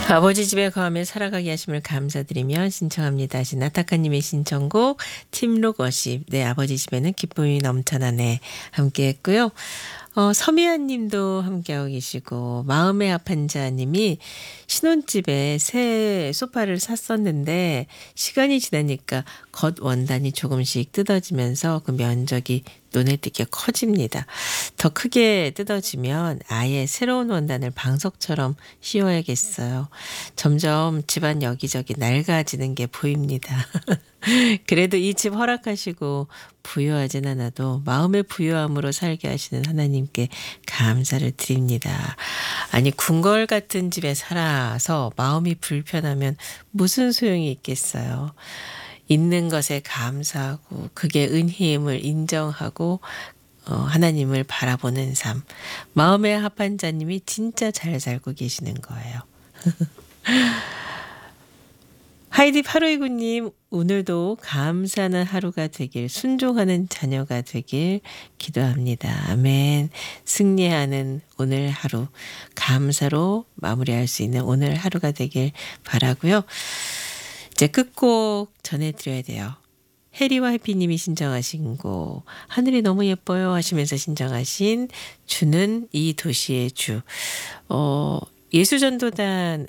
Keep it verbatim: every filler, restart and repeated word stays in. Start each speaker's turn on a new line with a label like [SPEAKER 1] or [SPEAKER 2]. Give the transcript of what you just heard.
[SPEAKER 1] 아버지 집에 거하며 살아가게 하심을 감사드리며 신청합니다 하신 나타카님의 신청곡 팀록 워십. 네, 아버지 집에는 기쁨이 넘쳐나네 함께 했고요. 어, 서미안 님도 함께하고 계시고 마음의 아판자 님이 신혼집에 새 소파를 샀었는데 시간이 지나니까 겉 원단이 조금씩 뜯어지면서 그 면적이 눈에 띄게 커집니다. 더 크게 뜯어지면 아예 새로운 원단을 방석처럼 씌워야겠어요. 점점 집안 여기저기 낡아지는 게 보입니다. 그래도 이 집 허락하시고 부유하진 않아도 마음의 부유함으로 살게 하시는 하나님께 감사를 드립니다. 아니 궁궐 같은 집에 살아서 마음이 불편하면 무슨 소용이 있겠어요. 있는 것에 감사하고 그게 은혜임을 인정하고 어, 하나님을 바라보는 삶. 마음의 합한자님이 진짜 잘 살고 계시는 거예요. 하이디 팔오이구님 오늘도 감사하는 하루가 되길 순종하는 자녀가 되길 기도합니다. 아멘. 승리하는 오늘 하루 감사로 마무리할 수 있는 오늘 하루가 되길 바라고요. 이제 끝곡 전해드려야 돼요. 해리와 해피님이 신청하신 곡 하늘이 너무 예뻐요 하시면서 신청하신 주는 이 도시의 주. 어, 예수전도단